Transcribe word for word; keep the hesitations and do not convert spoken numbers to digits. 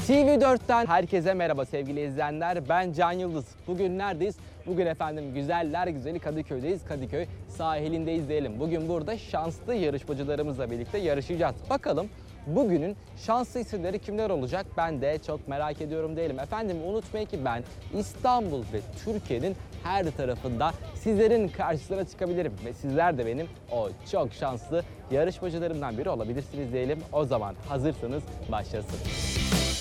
T V dörtten herkese merhaba sevgili izleyenler. Ben Can Yıldız. Bugün neredeyiz? Bugün efendim güzeller güzeli Kadıköy'deyiz. Kadıköy sahilindeyiz diyelim. Bugün burada şanslı yarışmacılarımızla birlikte yarışacağız. Bakalım bugünün şanslı isimleri kimler olacak? Ben de çok merak ediyorum diyelim. Efendim unutmayın ki ben İstanbul ve Türkiye'nin her tarafında sizlerin karşısına çıkabilirim. Ve sizler de benim o çok şanslı yarışmacılarımdan biri olabilirsiniz diyelim. O zaman hazırsanız başlasın.